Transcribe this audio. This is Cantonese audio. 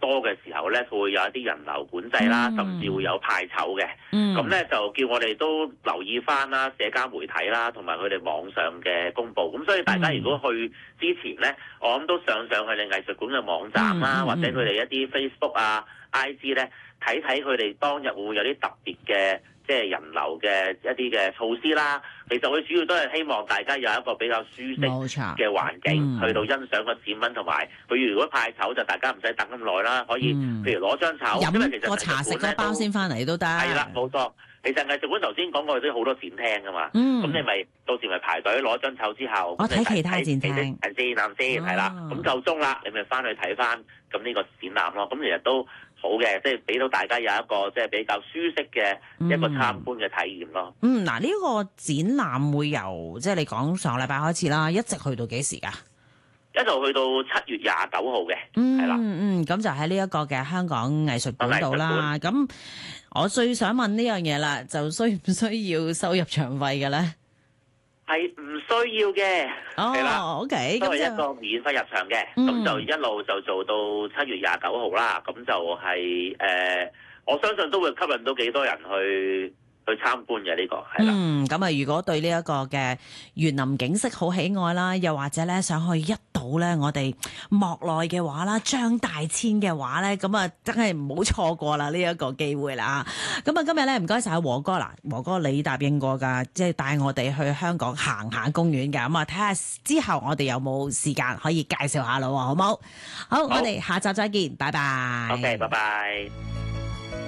多嘅時候咧，佢會有一啲人流管制啦，甚至會有派籌嘅。咁咧就叫我哋都留意翻啦，社交媒體啦，同埋佢哋網上嘅公佈。咁所以大家如果去之前咧，我諗都上佢哋藝術館嘅網站啦，或者佢哋一啲 Facebook 啊、IG 咧，睇睇佢哋當日會唔會有啲特別嘅即係人流嘅一啲嘅措施啦。其實佢主要都係希望大家有一個比較舒適嘅環境，去到欣賞個展品，同埋佢如果派籌就大家唔使等咁耐啦，可以譬如攞張籌，因為其實個茶食個包先翻嚟都得。 係啦，冇錯。其實藝術館頭先講過都好多展廳噶嘛，咁你咪到時咪排隊攞張籌之後， 我睇其他展廳， 睇展覽先係啦，咁夠鐘啦，你咪翻去睇翻咁呢個展覽咯。咁其實都好嘅，即係俾到大家有一個即係比較舒適嘅一個參觀嘅體驗咯。 嗱，呢個展覽會由即係你講上個禮拜開始啦，一直去到幾時㗎？ 一路去到7月29號嘅，係啦。 咁就喺呢一個嘅香港藝術館度啦。咁我最想問呢樣嘢啦，就需唔需要收入場費嘅咧？ 係唔需要嘅，係啦。 OK， 都係一個免費入場嘅，咁就一路就做到7月29號啦。咁就係我相信都會吸引到幾多人去參觀嘅呢個係啦。 咁啊，如果對呢一個嘅園林景色好喜愛啦，又或者咧想去一睹咧我哋莫內嘅畫啦，張大千嘅畫咧，咁啊真係唔好錯過啦呢一個機會啦。咁啊今日咧唔該晒和哥啦，和哥你答應過㗎，即係帶我哋去香港行下公園㗎。咁啊睇下之後我哋有冇時間可以介紹下咯，好冇？好，我哋下集再見，拜拜。 OK，拜拜。